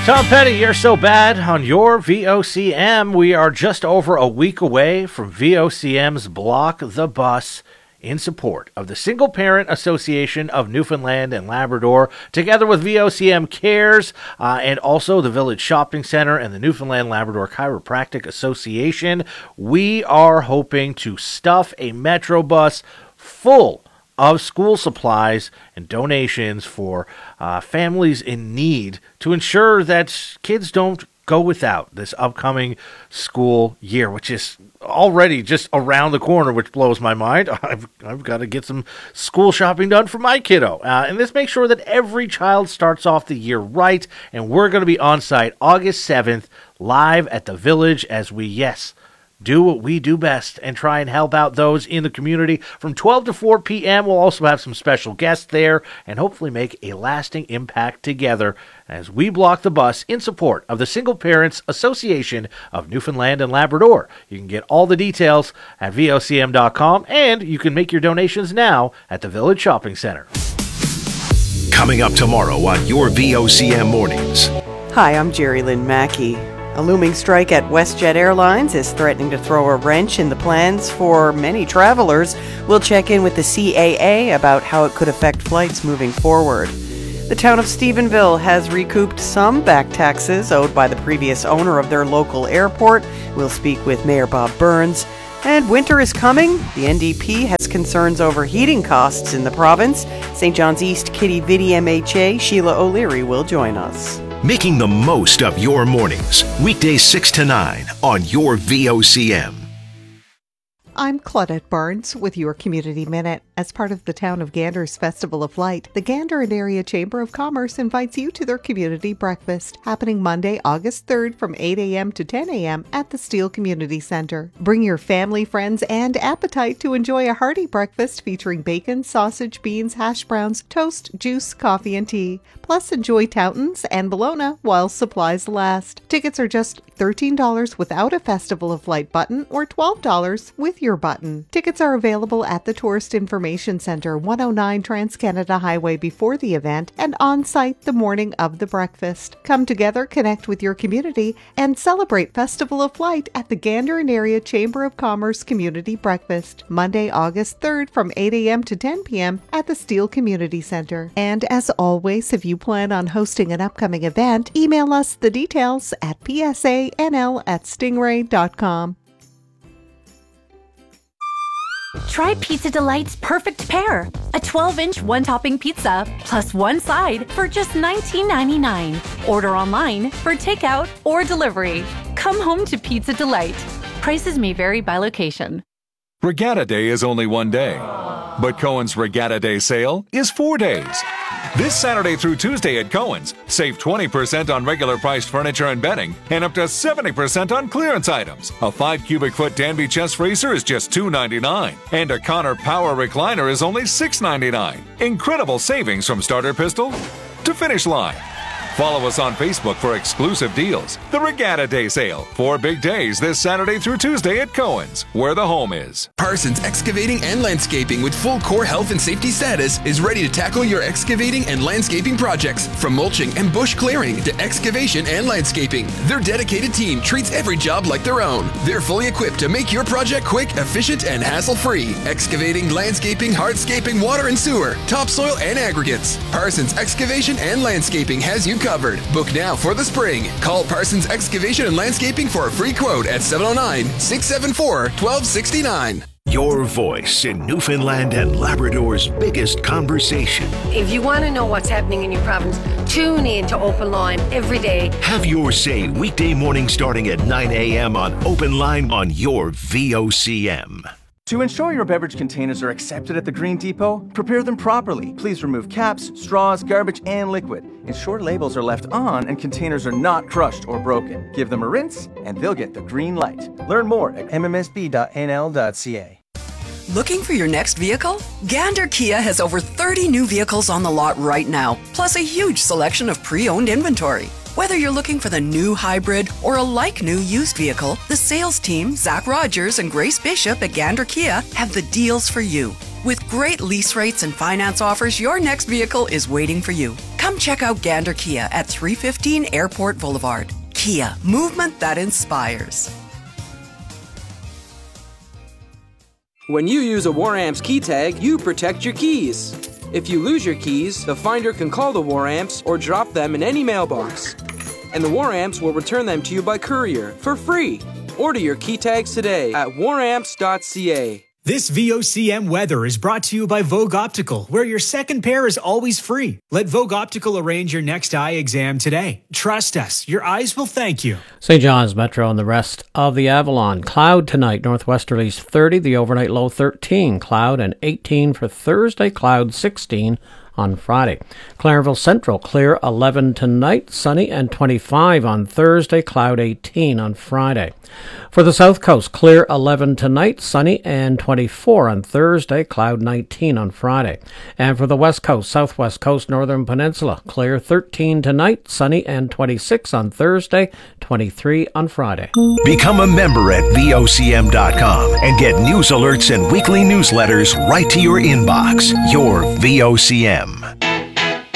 Tom Petty, You're So Bad on your VOCM. We are just over a week away from VOCM's Block the Bus in support of the Single Parent Association of Newfoundland and Labrador, together with VOCM Cares and also the Village Shopping Center and the Newfoundland Labrador Chiropractic Association. We are hoping to stuff a Metro bus full of school supplies and donations for families in need to ensure that kids don't go without this upcoming school year, which is already just around the corner, which blows my mind. I've got to get some school shopping done for my kiddo. And this makes sure that every child starts off the year right. And we're going to be on site August 7th, live at the Village as we, do what we do best and try and help out those in the community from 12 to 4 p.m. We'll also have some special guests there and hopefully make a lasting impact together as we block the bus in support of the Single Parents Association of Newfoundland and Labrador. You can get all the details at VOCM.com, and you can make your donations now at the Village Shopping Center. Coming up tomorrow on your VOCM Mornings. Hi, I'm Jerry Lynn Mackey. A looming strike at WestJet Airlines is threatening to throw a wrench in the plans for many travelers. We'll check in with the CAA about how it could affect flights moving forward. The town of Stephenville has recouped some back taxes owed by the previous owner of their local airport. We'll speak with Mayor Bob Burns. And winter is coming. The NDP has concerns over heating costs in the province. St. John's East Kitty Vidi MHA Sheila O'Leary will join us. Making the most of your mornings. Weekdays 6 to 9 on your VOCM. I'm Claudette Barnes with your Community Minute. As part of the Town of Gander's Festival of Light, the Gander and Area Chamber of Commerce invites you to their community breakfast, happening Monday, August 3rd from 8 a.m. to 10 a.m. at the Steele Community Center. Bring your family, friends, and appetite to enjoy a hearty breakfast featuring bacon, sausage, beans, hash browns, toast, juice, coffee, and tea. Plus, enjoy Toutons and bologna while supplies last. Tickets are just $13 without a Festival of Light button or $12 with your button. Tickets are available at the Tourist Information Center, 109 Trans-Canada Highway before the event and on-site the morning of the breakfast. Come together, connect with your community, and celebrate Festival of Light at the Gander and Area Chamber of Commerce Community Breakfast, Monday, August 3rd from 8 a.m. to 10 p.m. at the Steele Community Center. And as always, if you plan on hosting an upcoming event, email us the details at psanl@stingray.com. Try Pizza Delight's Perfect Pair, a 12-inch one-topping pizza plus one side for just $19.99. Order online for takeout or delivery. Come home to Pizza Delight. Prices may vary by location. Regatta Day is only one day, but Cohen's Regatta Day sale is 4 days. This Saturday through Tuesday at Cohen's, save 20% on regular priced furniture and bedding and up to 70% on clearance items. A 5 cubic foot Danby chest freezer is just $2.99, and a Connor Power recliner is only $6.99. Incredible savings from starter pistol to finish line. Follow us on Facebook for exclusive deals. The Regatta Day Sale. 4 big days this Saturday through Tuesday at Cohen's, where the home is. Parsons Excavating and Landscaping with full core health and safety status is ready to tackle your excavating and landscaping projects. From mulching and bush clearing to excavation and landscaping, their dedicated team treats every job like their own. They're fully equipped to make your project quick, efficient, and hassle-free. Excavating, landscaping, hardscaping, water and sewer, topsoil, and aggregates. Parsons Excavation and Landscaping has you covered. Book now for the spring. Call Parsons Excavation and Landscaping for a free quote at 709-674-1269. Your voice in Newfoundland and Labrador's biggest conversation. If you want to know what's happening in your province, tune in to Open Line every day. Have your say weekday morning starting at 9 a.m. on Open Line on your VOCM. To ensure your beverage containers are accepted at the Green Depot, prepare them properly. Please remove caps, straws, garbage, and liquid. Ensure labels are left on and containers are not crushed or broken. Give them a rinse and they'll get the green light. Learn more at mmsb.nl.ca. Looking for your next vehicle? Gander Kia has over 30 new vehicles on the lot right now, plus a huge selection of pre-owned inventory. Whether you're looking for the new hybrid or a like-new used vehicle, the sales team, Zach Rogers and Grace Bishop at Gander Kia, have the deals for you. With great lease rates and finance offers, your next vehicle is waiting for you. Come Come check out Gander Kia at 315 Airport Boulevard. Kia, movement that inspires. When you use a Waramps key tag, you protect your keys. If you lose your keys, the finder can call the Waramps or drop them in any mailbox. And the Waramps will return them to you by courier for free. Order your key tags today at waramps.ca. This VOCM weather is brought to you by Vogue Optical, where your second pair is always free. Let Vogue Optical arrange your next eye exam today. Trust us, your eyes will thank you. St. John's Metro and the rest of the Avalon. Cloud tonight, northwesterlies 30, the overnight low 13. Cloud and 18 for Thursday, cloud 16 on Friday. Clarenville Central, clear 11 tonight, sunny and 25 on Thursday, cloud 18 on Friday. For the South Coast, clear 11 tonight, sunny and 24 on Thursday, cloud 19 on Friday. And for the West Coast, Southwest Coast, Northern Peninsula, clear 13 tonight, sunny and 26 on Thursday, 23 on Friday. Become a member at VOCM.com and get news alerts and weekly newsletters right to your inbox. Your VOCM.